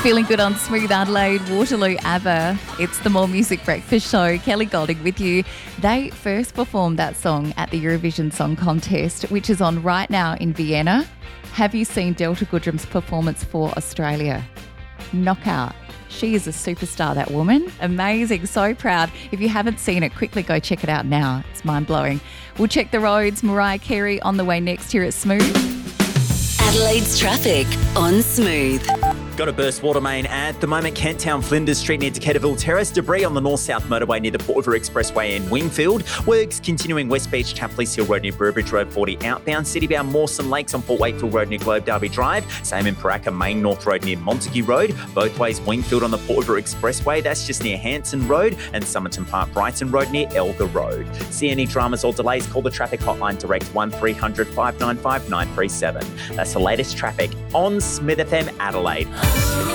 Feeling good on Smooth Adelaide, Waterloo ABBA. It's the More Music Breakfast Show. Kelly Golding with you. They first performed that song at the Eurovision Song Contest, which is on right now in Vienna. Have you seen Delta Goodrem's performance for Australia? Knockout. She is a superstar, that woman. Amazing. So proud. If you haven't seen it, quickly go check it out now. It's mind-blowing. We'll check the roads. Mariah Carey on the way next here at Smooth. Adelaide's traffic on Smooth. Got a burst water main at the moment. Kent Town, Flinders Street near Decaturville Terrace. Debris on the north-south motorway near the Port River Expressway in Wingfield. Works continuing West Beach, Tapley Hill Road near Burbridge Road 40 outbound. Citybound Mawson Lakes on Port Wakefield Road near Globe Derby Drive. Same in Paraka Main North Road near Montague Road. Both ways Wingfield on the Port River Expressway. That's just near Hanson Road. And Somerton Park Brighton Road near Elgar Road. See any dramas or delays, call the traffic hotline direct 1300 595 937. That's the latest traffic on Smith FM Adelaide.